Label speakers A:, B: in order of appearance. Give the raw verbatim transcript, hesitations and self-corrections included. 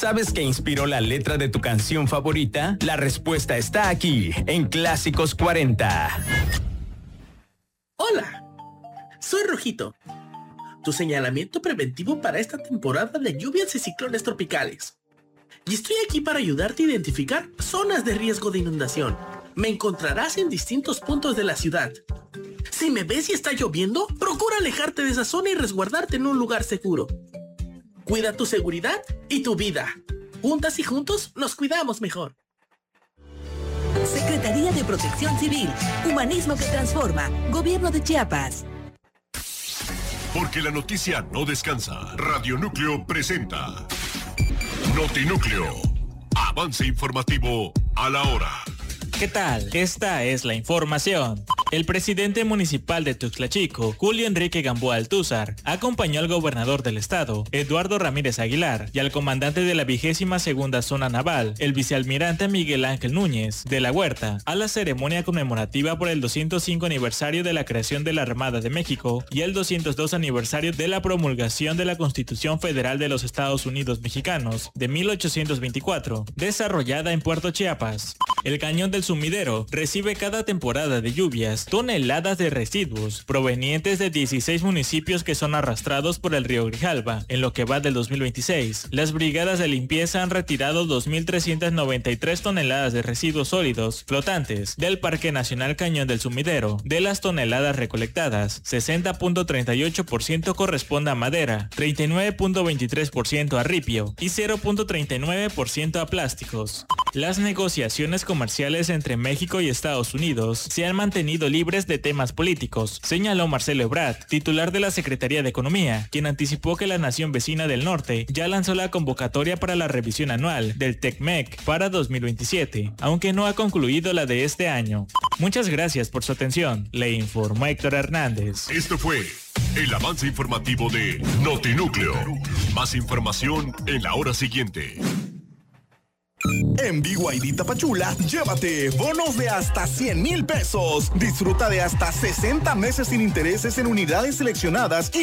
A: ¿Sabes qué inspiró la letra de tu canción favorita? La respuesta está aquí, en Clásicos cuarenta.
B: Hola, soy Rojito, tu señalamiento preventivo para esta temporada de lluvias y ciclones tropicales. Y estoy aquí para ayudarte a identificar zonas de riesgo de inundación. Me encontrarás en distintos puntos de la ciudad. Si me ves y está lloviendo, procura alejarte de esa zona y resguardarte en un lugar seguro. Cuida tu seguridad y tu vida. Juntas y juntos nos cuidamos mejor.
C: Secretaría de Protección Civil, Humanismo que Transforma, Gobierno de Chiapas.
D: Porque la noticia no descansa. Radio Núcleo presenta Notinúcleo. Avance informativo a la hora.
E: ¿Qué tal? Esta es la información. El presidente municipal de Tuxtla Chico, Julio Enrique Gamboa Altúzar, acompañó al gobernador del estado, Eduardo Ramírez Aguilar, y al comandante de la vigésima segunda zona naval, el vicealmirante Miguel Ángel Núñez, de la Huerta, a la ceremonia conmemorativa por el doscientos cinco aniversario de la creación de la Armada de México y el doscientos dos aniversario de la promulgación de la Constitución Federal de los Estados Unidos Mexicanos de mil ochocientos veinticuatro, desarrollada en Puerto Chiapas. El cañón del Sumidero recibe cada temporada de lluvias toneladas de residuos provenientes de dieciséis municipios que son arrastrados por el río Grijalva. En lo que va del dos mil veintiséis, las brigadas de limpieza han retirado dos mil trescientas noventa y tres toneladas de residuos sólidos flotantes del Parque Nacional Cañón del Sumidero. De las toneladas recolectadas, sesenta punto treinta y ocho por ciento corresponde a madera, treinta y nueve punto veintitrés por ciento a ripio y cero punto treinta y nueve por ciento a plásticos. Las negociaciones comerciales entre México y Estados Unidos se han mantenido libres de temas políticos, señaló Marcelo Ebrard, titular de la Secretaría de Economía, quien anticipó que la nación vecina del norte ya lanzó la convocatoria para la revisión anual del TECMEC para dos mil veintisiete, aunque no ha concluido la de este año. Muchas gracias por su atención, le informó Héctor Hernández.
D: Esto fue el avance informativo de Notinúcleo. Más información en la hora siguiente.
F: En B Y D Tapachula, llévate bonos de hasta cien mil pesos. Disfruta de hasta sesenta meses sin intereses en unidades seleccionadas y